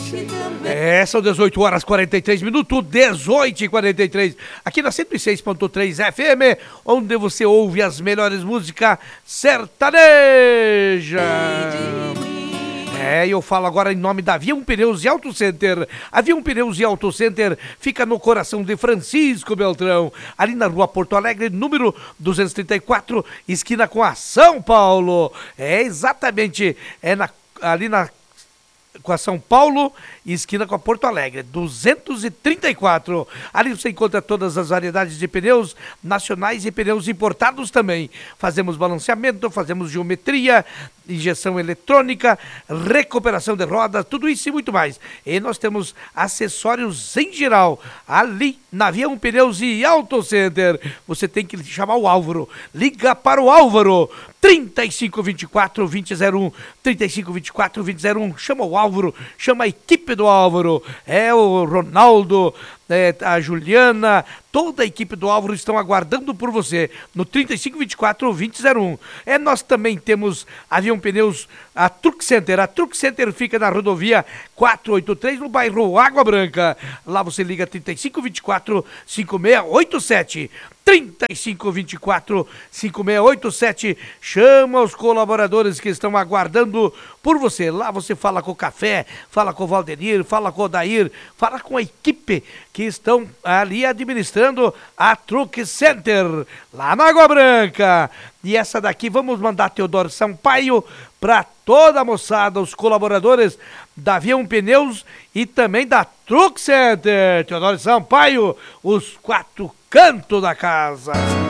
São 18 horas 43 minutos, 18h43, aqui na 106.3 FM, onde você ouve as melhores músicas sertaneja. Eu falo agora em nome da Avião Pneus e Auto Center. Avião Pneus e Auto Center fica no coração de Francisco Beltrão, ali na rua Porto Alegre, número 234, esquina com a São Paulo. Exatamente, ali com a São Paulo, esquina com a Porto Alegre, 234. Ali você encontra todas as variedades de pneus nacionais e pneus importados também. Fazemos balanceamento, fazemos geometria, injeção eletrônica, recuperação de rodas, tudo isso e muito mais. E nós temos acessórios em geral, ali na Avião Pneus e Auto Center. Você tem que chamar o Álvaro. Liga para o Álvaro, 3524-2001, 3524-2001. Chama o Álvaro, chama a equipe do Álvaro. O Ronaldo, a Juliana, toda a equipe do Álvaro estão aguardando por você no 3524-2001. Nós também temos Avião Pneus, a Truck Center. A Truck Center fica na rodovia 483, no bairro Água Branca. Lá você liga 3524-5687. 3524-5687. Chama os colaboradores que estão aguardando por você. Lá você fala com o Café, fala com o Valdenir, fala com o Odair, fala com a equipe que estão ali administrando a Truck Center, lá na Água Branca. E essa daqui, vamos mandar Teodoro Sampaio para toda a moçada, os colaboradores da Avião Pneus e também da Truck Center. Teodoro Sampaio, os quatro cantos da casa.